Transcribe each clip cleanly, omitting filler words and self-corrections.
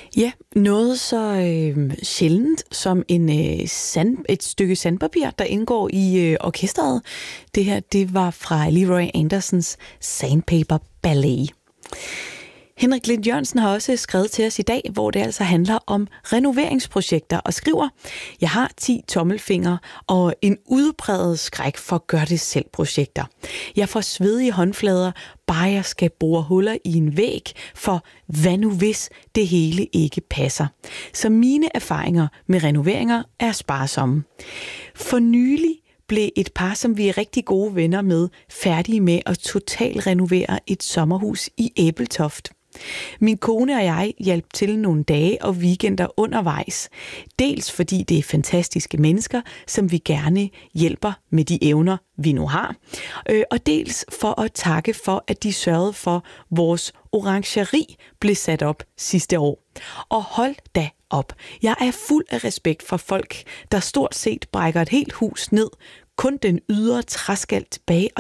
Ja, noget så sjældent som et stykke sandpapir, der indgår i orkestret. Det her, det var fra Leroy Andersons Sandpaper Ballet. Henrik Lind Jørgensen har også skrevet til os i dag, hvor det altså handler om renoveringsprojekter, og skriver: Jeg har 10 tommelfingre og en udpræget skræk for gør-det-selv-projekter. Jeg får svedige håndflader, bare jeg skal bore huller i en væg, for hvad nu hvis det hele ikke passer? Så mine erfaringer med renoveringer er sparsomme. For nylig blev et par, som vi er rigtig gode venner med, færdige med at totalt renovere et sommerhus i Ebeltoft. Min kone og jeg hjalp til nogle dage og weekender undervejs. Dels fordi det er fantastiske mennesker, som vi gerne hjælper med de evner, vi nu har. Og dels for at takke for, at de sørgede for, vores orangeri blev sat op sidste år. Og hold da op. Jeg er fuld af respekt for folk, der stort set brækker et helt hus ned, kun den ydre træskal tilbage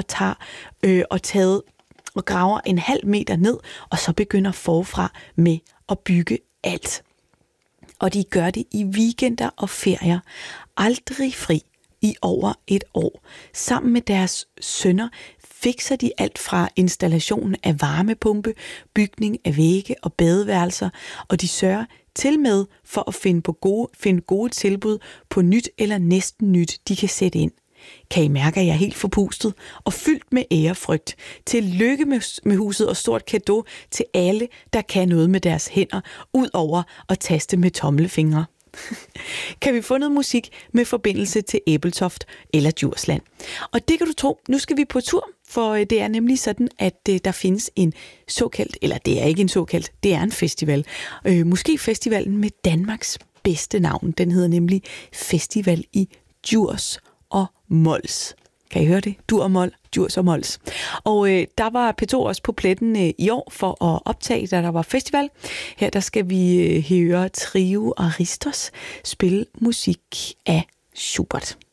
og graver en halv meter ned, og så begynder forfra med at bygge alt. Og de gør det i weekender og ferier, aldrig fri i over et år. Sammen med deres sønner fikser de alt fra installationen af varmepumpe, bygning af vægge og badeværelser, og de sørger til med for at finde gode tilbud på nyt eller næsten nyt, de kan sætte ind. Kan I mærke, at jeg er helt forpustet og fyldt med ærefrygt? Tillykke med huset og stort cadeau til alle, der kan noget med deres hænder, ud over at taste med tommelfingre. Kan vi få noget musik med forbindelse til Ebeltoft eller Djursland? Og det kan du tro, nu skal vi på tur, for det er nemlig sådan, at der findes en såkaldt, eller det er ikke en såkaldt, det er en festival. Måske festivalen med Danmarks bedste navn. Den hedder nemlig Festival i Djurs og Mols. Kan I høre det? Dur og mol, Djurs og Mols. Og der var P2 også på pletten i år for at optage, da der var festival. Her der skal vi høre Trio Aristos spille musik af Schubert.